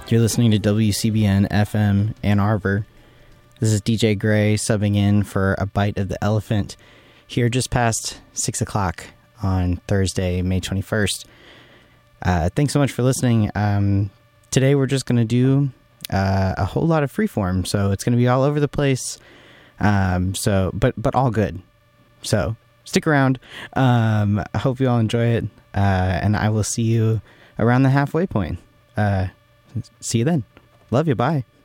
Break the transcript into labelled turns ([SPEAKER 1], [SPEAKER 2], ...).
[SPEAKER 1] You're listening to WCBN FM Ann Arbor. This is DJ Gray subbing in for A Bite of the Elephant here just past 6 o'clock on Thursday, May 21st. Thanks so much for listening. Today we're just going to do a whole lot of freeform, so it's going to be all over the place, but all good. So stick around. I hope you all enjoy it, and I will see you around the halfway point. See you then. Love you. Bye.